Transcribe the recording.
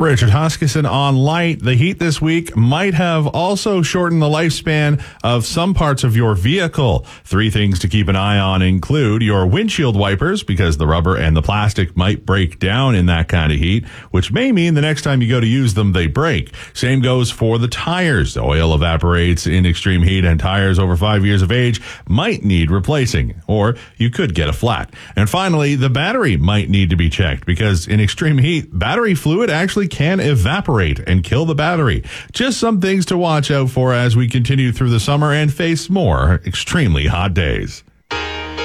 Richard Huskisson on Light. The heat this week might have also shortened the lifespan of some parts of your vehicle. 3 things to keep an eye on include your windshield wipers, because the rubber and the plastic might break down in that kind of heat, which may mean the next time you go to use them, they break. Same goes for the tires. Oil evaporates in extreme heat, and tires over 5 years of age might need replacing, or you could get a flat. And finally, the battery might need to be checked, because in extreme heat, battery fluid actually can evaporate and kill the battery. Just some things to watch out for as we continue through the summer and face more extremely hot days.